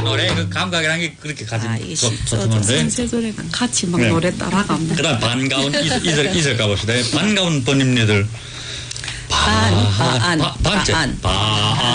노래 그 감각이라는 게 그렇게 가진 좋던데. 산새소리가 같이 막 네. 노래 따라갑니다. 그다음 반가운 이슬 가봅시다. 반가운 번입니들. 반안 반째.